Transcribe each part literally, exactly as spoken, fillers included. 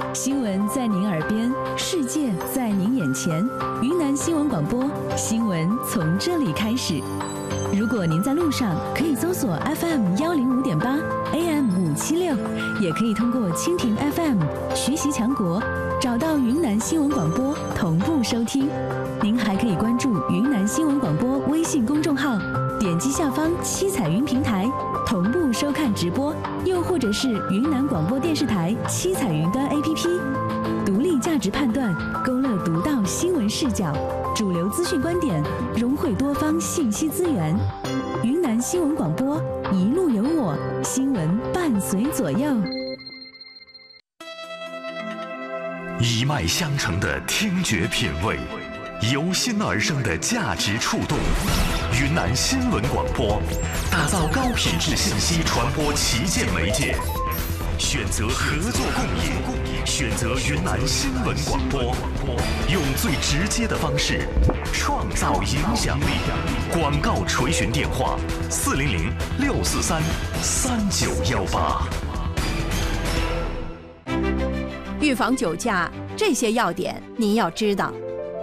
新闻在您耳边，世界在您眼前。云南新闻广播，新闻从这里开始。如果您在路上，可以搜索 F M 幺零五点八 A M 五七六，也可以通过蜻蜓 F M 学习强国找到云南新闻广播同步收听。您还可以关注云南新闻广播微信公众号，点击下方七彩云平台同步收看直播，又或者是云南广播电视台七彩云端 A P P， 独立价值判断，勾勒独到新闻视角，主流资讯观点，融汇多方信息资源。云南新闻广播，一路有我，新闻伴随左右。 一脉相承的听觉品味，由心而生的价值触动。云南新闻广播，打造高品质信息传播旗舰媒介，选择合作共赢，选择云南新闻广播，用最直接的方式创造影响力。广告垂询电话：四零零六四三三九幺八。 预防酒驾，这些要点您要知道。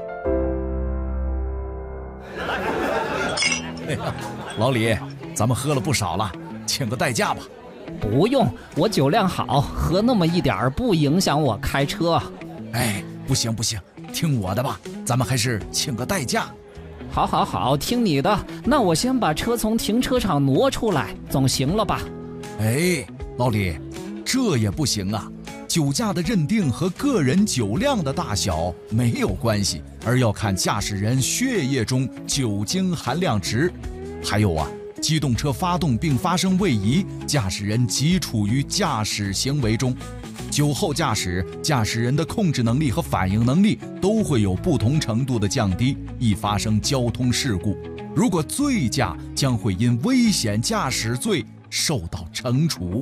哎呀，老李，咱们喝了不少了，请个代驾吧。 不用，我酒量好，喝那么一点儿不影响我开车。 哎，不行不行，听我的吧，咱们还是请个代驾。 好好好，听你的。那我先把车从停车场挪出来，总行了吧？ 哎，老李，这也不行啊。酒驾的认定和个人酒量的大小没有关系，而要看驾驶人血液中酒精含量值。还有啊，机动车发动并发生位移，驾驶人即处于驾驶行为中。酒后驾驶，驾驶人的控制能力和反应能力都会有不同程度的降低，易发生交通事故。如果醉驾，将会因危险驾驶罪受到惩处。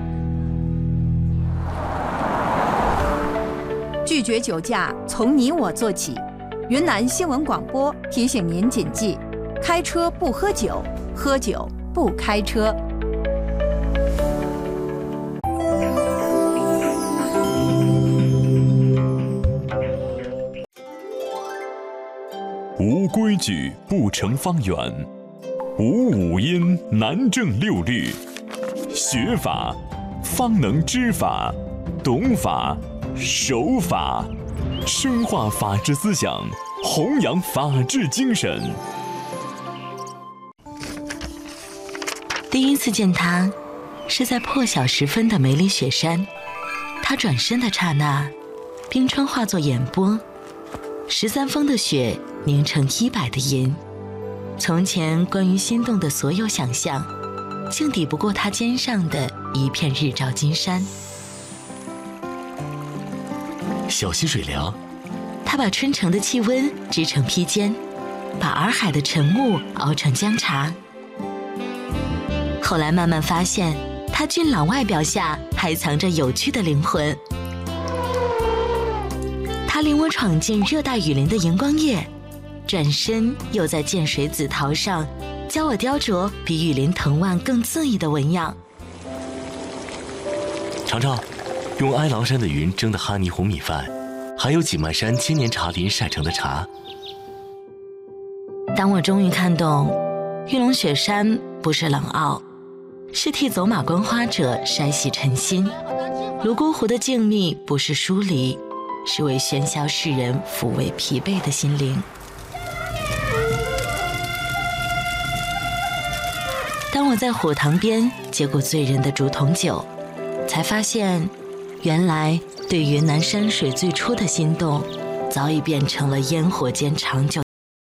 拒绝酒驾，从你我做起。云南新闻广播提醒您谨记：开车不喝酒，喝酒不开车。 无规矩不成方圆，无五音难正六律。学法方能知法，懂法守法，深化法治思想，弘扬法治精神。 第一次见他，是在破晓时分的梅里雪山。他转身的刹那，冰川化作眼波，十三峰的雪凝成一百的银。从前关于心动的所有想象，竟抵不过他肩上的一片日照金山。 小溪水凉， 他把春城的气温织成披肩，把洱海的晨雾熬成姜茶。后来慢慢发现，他俊朗外表下还藏着有趣的灵魂。他领我闯进热带雨林的荧光叶，转身又在涧水紫桃上教我雕琢比雨林藤蔓更恣意的纹样。 尝尝用哀牢山的云蒸的哈尼红米饭，还有景迈山千年茶林晒成的茶。 当我终于看懂，玉龙雪山不是冷傲，是替走马观花者筛洗尘心；泸沽湖的静谧不是疏离，是为喧嚣世人抚慰疲惫的心灵。当我在火塘边接过醉人的竹筒酒，才发现原来对云南山水最初的心动，早已变成了烟火间长久